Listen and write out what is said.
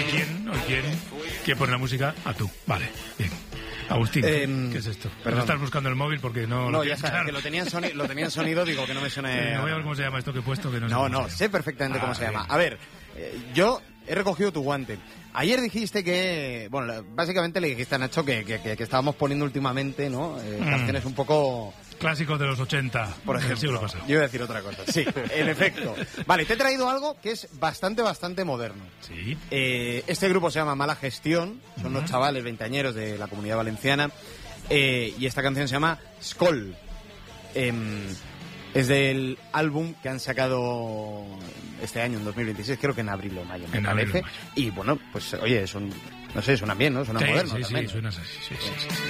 ¿Quién pone la música? Tú. Vale, bien. Agustín, ¿qué es esto? Pero no estás buscando el móvil porque no... No, ya está, que lo tenía en sonido, digo que no me suene... No voy a ver cómo se llama esto que he puesto, que no sé. No, sé perfectamente cómo se llama. A ver, yo he recogido tu guante. Ayer dijiste que... Bueno, básicamente le dijiste a Nacho que estábamos poniendo últimamente, ¿no? Canciones un poco... Clásicos de los 80, por ejemplo. del siglo pasado. Yo iba a decir otra cosa. Sí, en efecto. Vale, te he traído algo que es bastante moderno. Sí. Este grupo se llama Mala Gestión. Son unos chavales veinteañeros de la Comunidad Valenciana. Y esta canción se llama Skol. Es del álbum que han sacado este año, en 2026, creo que en abril o mayo, me parece. Y bueno, pues oye, no sé, suenan bien, ¿no? Suenan modernos. Sí, suenan así. Sí.